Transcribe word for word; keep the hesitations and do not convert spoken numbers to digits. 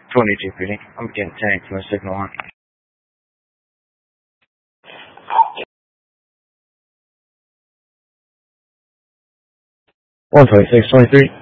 twenty-two P D. I'm getting tagged from the signal on. one twenty-six twenty-three.